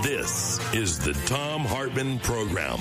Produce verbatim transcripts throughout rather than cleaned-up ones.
This is the Thom Hartmann Program.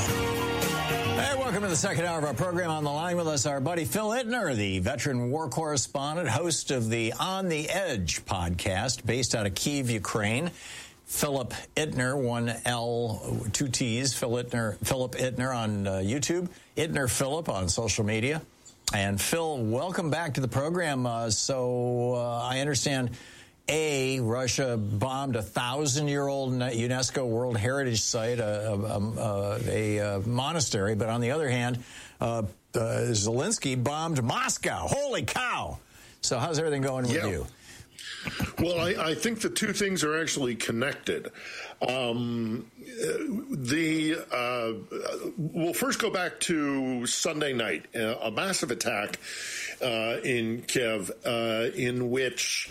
Hey, welcome to the second hour of our program. On the line with us, our buddy Phil Ittner, the veteran war correspondent, host of the On the Edge podcast, based out of Kyiv, Ukraine. Philip Ittner, one L, two T's, Phil Ittner, Philip Ittner on uh, YouTube, Ittner Philip on social media. And Phil, welcome back to the program. Uh, so uh, I understand, A, Russia bombed a thousand-year-old UNESCO World Heritage Site, a, a, a, a, a monastery, but on the other hand, uh, uh, Zelensky bombed Moscow. Holy cow! So how's everything going with yeah. you? Well, I, I think the two things are actually connected. Um, the uh, we'll first go back to Sunday night, uh, a massive attack uh, in Kiev, uh, in which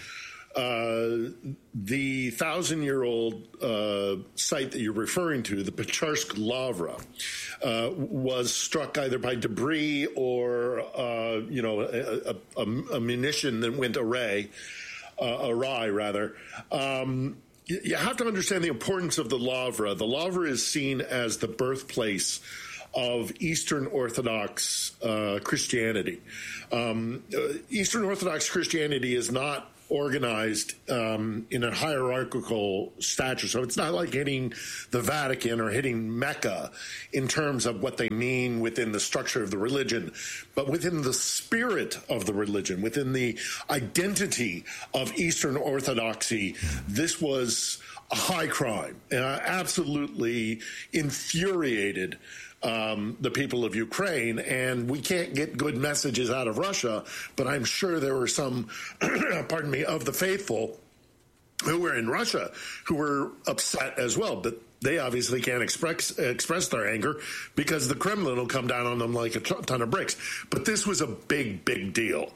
uh, the thousand-year-old uh, site that you're referring to, the Pecharsk Lavra, uh, was struck either by debris or uh, you know a, a, a munition that went awry. Uh, awry, rather. Um, you, you have to understand the importance of the Lavra. The Lavra is seen as the birthplace of Eastern Orthodox uh, Christianity. Um, uh, Eastern Orthodox Christianity is not organized um, in a hierarchical stature. So it's not like hitting the Vatican or hitting Mecca in terms of what they mean within the structure of the religion, but within the spirit of the religion, within the identity of Eastern Orthodoxy. This was a high crime, and I absolutely infuriated Um, the people of Ukraine, and we can't get good messages out of Russia, but I'm sure there were some, pardon me, of the faithful who were in Russia who were upset as well, but they obviously can't express express their anger because the Kremlin will come down on them like a ton of bricks. But this was a big, big deal.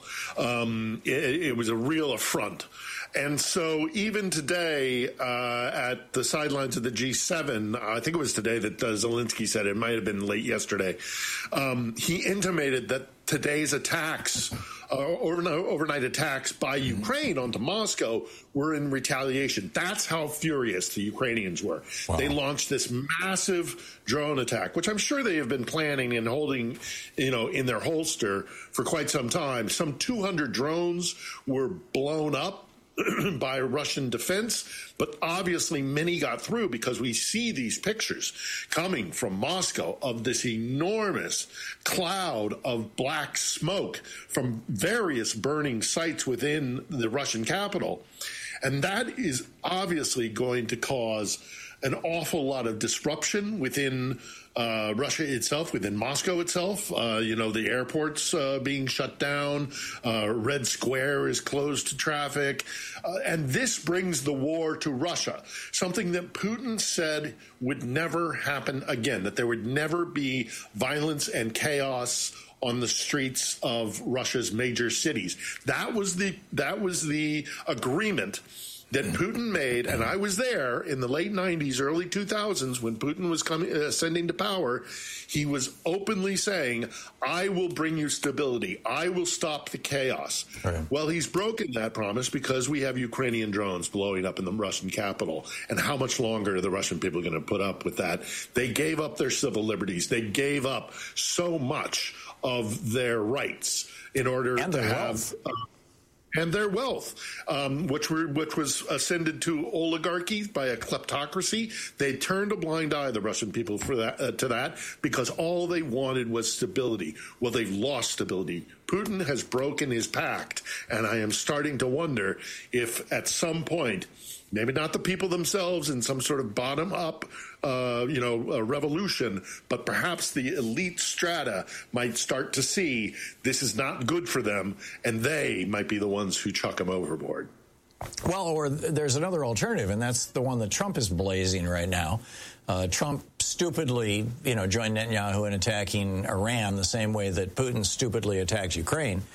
Um, it, it was a real affront. And so even today, uh, at the sidelines of the G seven, I think it was today that uh, Zelensky said, it might have been late yesterday, um, he intimated that today's attacks, uh, overnight, overnight attacks by Ukraine onto Moscow were in retaliation. That's how furious the Ukrainians were. Wow. They launched this massive drone attack, which I'm sure they have been planning and holding, you know, in their holster for quite some time. Some two hundred drones were blown up by Russian defense, but obviously many got through because we see these pictures coming from Moscow of this enormous cloud of black smoke from various burning sites within the Russian capital. And that is obviously going to cause an awful lot of disruption within uh, Russia itself, within Moscow itself. Uh, you know, the airport's uh, being shut down. Uh, Red Square is closed to traffic. Uh, and this brings the war to Russia, something that Putin said would never happen again, that there would never be violence and chaos on the streets of Russia's major cities. That was the that was the agreement that Putin made, and I was there in the late nineties, early two thousands when Putin was coming, uh, ascending to power. He was openly saying, I will bring you stability. I will stop the chaos. Right. Well, he's broken that promise because we have Ukrainian drones blowing up in the Russian capital. And how much longer are the Russian people going to put up with that? They gave up their civil liberties. They gave up so much of their rights in order and to have... wealth. Uh, And their wealth, um, which were which was ascended to oligarchy by a kleptocracy. They turned a blind eye, the Russian people, for that uh, to that because all they wanted was stability. Well, they've lost stability. Putin has broken his pact, and I am starting to wonder if at some point, maybe not the people themselves in some sort of bottom-up, uh, you know, uh, revolution, but perhaps the elite strata might start to see this is not good for them, and they might be the ones who chuck them overboard. Well, or there's another alternative, and that's the one that Trump is blazing right now. Uh, Trump stupidly, you know, joined Netanyahu in attacking Iran the same way that Putin stupidly attacked Ukraine.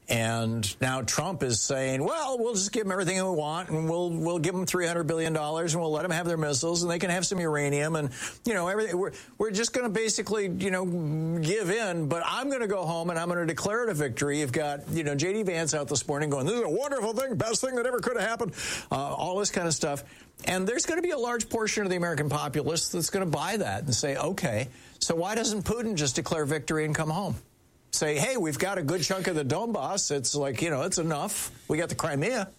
And now Trump is saying, well, we'll just give them everything we want, and we'll we'll give them three hundred billion dollars, and we'll let them have their missiles, and they can have some uranium, and, you know, everything. We're, we're just going to basically, you know, give in, but I'm going to go home, and I'm going to declare it a victory. You've got, you know, J D Vance out this morning going, this is a wonderful thing, best thing that ever could have happened, uh, all this kind of stuff. And there's going to be a large portion of the American populace that's going to buy that and say, okay, so why doesn't Putin just declare victory and come home? Say, hey, we've got a good chunk of the Donbass. It's like, you know, it's enough. We got the Crimea.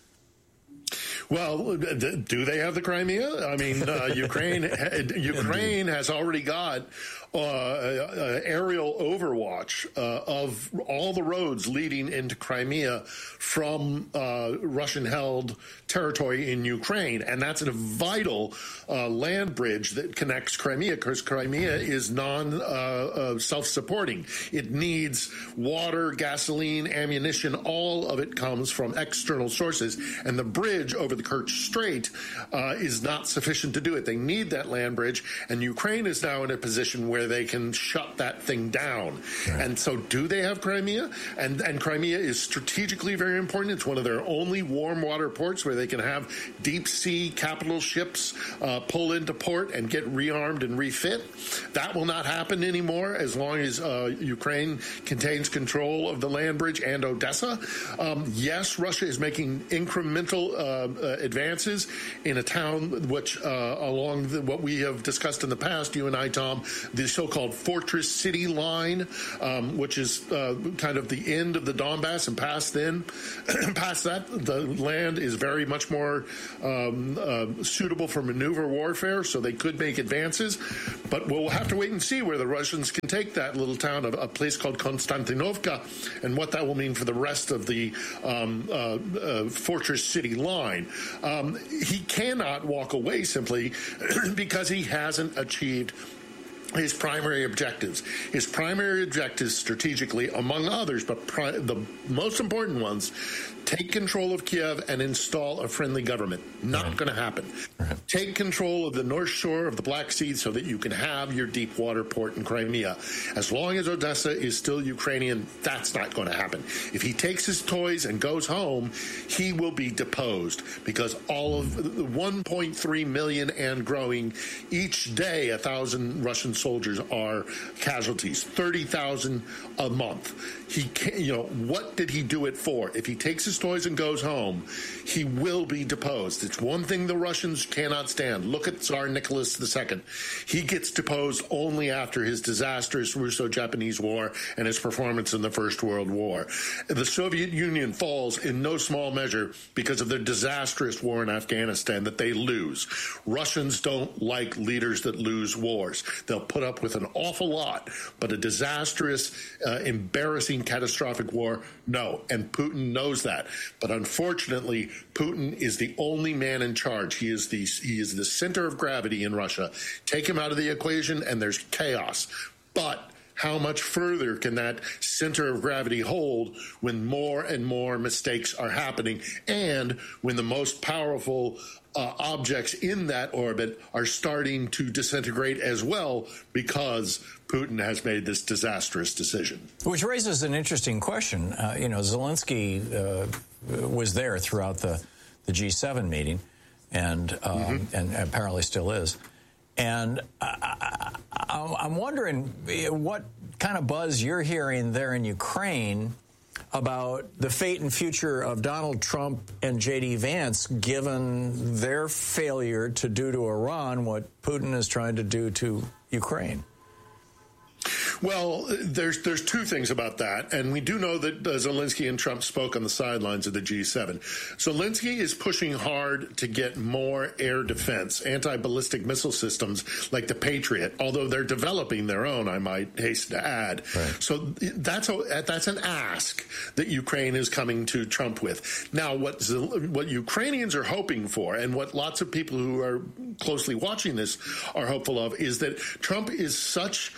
Well, do they have the Crimea? I mean, uh, Ukraine Ukraine has already got uh, uh, aerial overwatch uh, of all the roads leading into Crimea from uh, Russian-held territory in Ukraine, and that's a vital uh, land bridge that connects Crimea, because Crimea is non uh, uh, self-supporting. It needs water, gasoline, ammunition. All of it comes from external sources, and the bridge over the Kerch Strait uh, is not sufficient to do it. They need that land bridge, and Ukraine is now in a position where they can shut that thing down. Right. And so do they have Crimea? And, and Crimea is strategically very important. It's one of their only warm water ports where they can have deep sea capital ships uh, pull into port and get rearmed and refit. That will not happen anymore as long as uh, Ukraine contains control of the land bridge and Odessa. Um, yes, Russia is making incremental uh, uh, advances in a town which, uh, along the, what we have discussed in the past, you and I, Tom, the so-called Fortress City Line, um, which is uh, kind of the end of the Donbass, and past then, past that, the land is very much more um, uh, suitable for maneuver warfare, so they could make advances. But we'll have to wait and see where the Russians can take that little town, of a place called Konstantinovka, and what that will mean for the rest of the um, uh, uh, Fortress City Line. Um, he cannot walk away simply because he hasn't achieved his primary objectives. His primary objectives strategically, among others, but pri- the most important ones, take control of Kiev and install a friendly government. Not right. going to happen. Right. Take control of the North Shore of the Black Sea so that you can have your deep water port in Crimea. As long as Odessa is still Ukrainian, that's not going to happen. If he takes his toys and goes home, he will be deposed, because all of the one point three million and growing each day, a thousand Russian soldiers are casualties, thirty thousand a month. He can't, you know, what did he do it for? If he takes his toys and goes home, he will be deposed. It's one thing the Russians cannot stand. Look at Tsar Nicholas the Second. He gets deposed only after his disastrous Russo-Japanese War and his performance in the First World War. The Soviet Union falls in no small measure because of their disastrous war in Afghanistan that they lose. Russians don't like leaders that lose wars. They'll put up with an awful lot, but a disastrous, uh, embarrassing, catastrophic war, no. And Putin knows that. But unfortunately, Putin is the only man in charge. He is the he is the center of gravity in Russia. Take him out of the equation, and there's chaos. But how much further can that center of gravity hold when more and more mistakes are happening, and when the most powerful uh, objects in that orbit are starting to disintegrate as well, because Putin has made this disastrous decision? Which raises an interesting question. Uh, you know, Zelensky uh, was there throughout the, the G seven meeting, and um, mm-hmm. and apparently still is. And I, I, I'm wondering what kind of buzz you're hearing there in Ukraine about the fate and future of Donald Trump and J D Vance, given their failure to do to Iran what Putin is trying to do to Ukraine. Well, there's there's two things about that, and we do know that uh, Zelensky and Trump spoke on the sidelines of the G seven. Zelensky is pushing hard to get more air defense, anti-ballistic missile systems like the Patriot, although they're developing their own, I might hasten to add. Right. So that's a, that's an ask that Ukraine is coming to Trump with. Now, what what Ukrainians are hoping for, and what lots of people who are closely watching this are hopeful of is that Trump is such,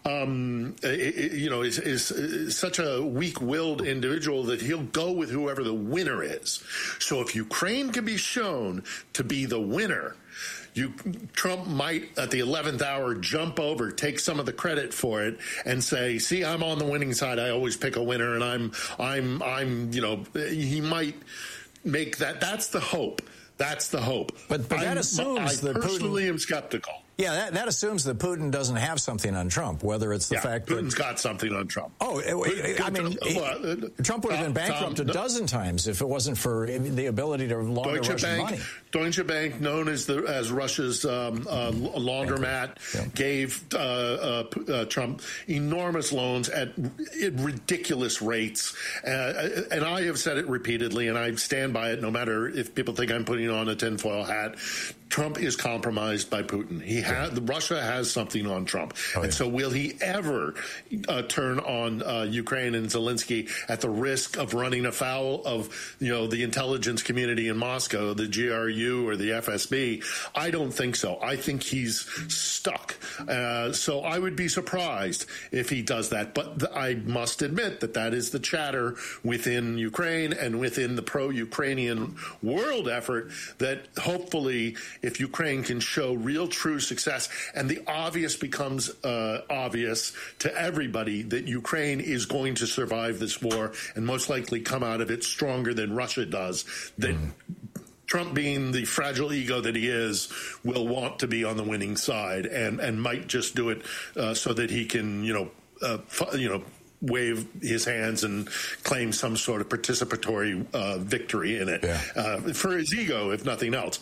um, you know, is, is, is such a weak-willed individual that he'll go with whoever the winner is. So if Ukraine can be shown to be the winner, You, Trump might, at the eleventh hour, jump over, take some of the credit for it, and say, "See, I'm on the winning side. I always pick a winner, and I'm, I'm, I'm." You know, he might make that. That's the hope. That's the hope. But, but that assumes I that personally Putin, am skeptical. Yeah, that, that assumes that Putin doesn't have something on Trump, whether it's the yeah, fact Putin's that... got something on Trump. Oh, it, I mean, well, uh, Trump would have been bankrupt Tom, a dozen times if it wasn't for the ability to launder Deutsche Russian Bank, money. Deutsche Bank, known as the as Russia's um, uh, laundromat, yeah. gave uh, uh, uh, Trump enormous loans at ridiculous rates. Uh, and I have said it repeatedly, and I stand by it no matter if people think I'm putting on a tinfoil hat. Trump is compromised by Putin. He has, Russia has something on Trump. Oh, and yeah. so will he ever uh, turn on uh, Ukraine and Zelensky at the risk of running afoul of, you know, the intelligence community in Moscow, the G R U or the F S B? I don't think so. I think he's stuck. Uh, so I would be surprised if he does that. But th- I must admit that that is the chatter within Ukraine and within the pro-Ukrainian world effort that hopefully if Ukraine can show real true success, and the obvious becomes uh, obvious to everybody that Ukraine is going to survive this war and most likely come out of it stronger than Russia does, that mm. Trump, being the fragile ego that he is, will want to be on the winning side and, and might just do it uh, so that he can, you know, uh, fu- you know, wave his hands and claim some sort of participatory uh, victory in it yeah. uh, for his ego, if nothing else.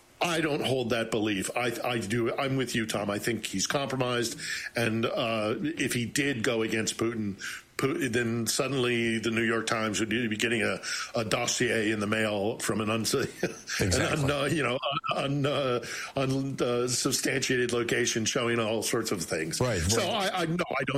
I don't hold that belief. I, I do. I'm with you, Tom. I think he's compromised. And uh, if he did go against Putin, Putin, then suddenly the New York Times would be getting a, a dossier in the mail from an, uns- exactly. an un, uh, you know, un, uh, unsubstantiated location showing all sorts of things. Right. So I, I no, I don't.